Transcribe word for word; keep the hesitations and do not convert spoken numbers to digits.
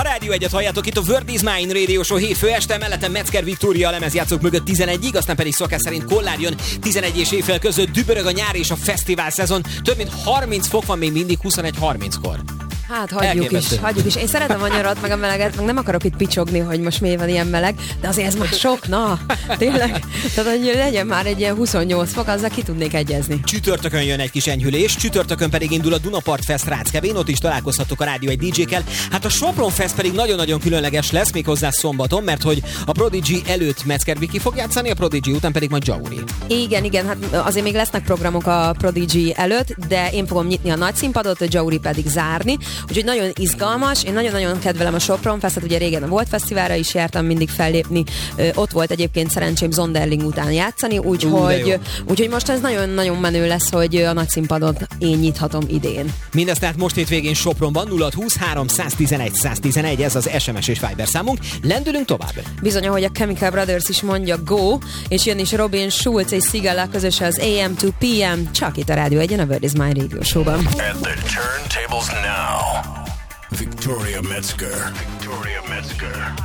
A Rádió egyet halljátok itt a World is Mine Radio Show hétfő este, mellettem Metzger Viktória a lemezjátszók mögött tizenegyig, aztán pedig szokás szerint Kollár jön tizenegy és éjfél között, dübörög a nyár és a fesztivál szezon. Több mint harminc fok van még mindig huszonegy harminckor. Hát hagyjuk is, hagyjuk is. Én szeretem a nyarat, meg a meleget, meg nem akarok itt picsogni, hogy most miért van ilyen meleg, de azért ez már sok, na, tényleg. Tehát, hogy legyen már egy ilyen huszonnyolc fok, azzal ki tudnék egyezni. Csütörtökön jön egy kis enyhülés, csütörtökön pedig indul a Dunapart Fest Ráckevén, ott is találkozhattok a Rádió egy dé dzsékkel. Hát a Sopron Fest pedig nagyon-nagyon különleges lesz, méghozzá szombaton, mert hogy a Prodigy előtt Metzger Viki fog játszani, a Prodigy után pedig majd Jauri. Igen, igen, hát azért még lesznek programok a Prodigy előtt, de én fogom nyitni a nagy színpadot, a Jauri pedig zárni. Úgyhogy nagyon izgalmas, én nagyon-nagyon kedvelem a Sopron Festet, ugye régen a Volt Fesztiválra is jártam mindig fellépni, ö, ott volt egyébként szerencsém Zonderling után játszani, úgyhogy úgyhogy most ez nagyon-nagyon menő lesz, hogy a nagy színpadot én nyithatom idén. Mindezt tehát most hétvégén Sopronban nulla húsz három tizenegy száz tizenegy, ez az es em es és Viber számunk. Lendülünk tovább. Bizony, ahogy a Chemical Brothers is mondja, go, és jön is Robin Schulz és Sigala közösen az á em to pé em, csak itt a Rádió egyen, a World is Mine Radio Show-ban. At the turntables now, Victoria Metzger. Victoria Metzger.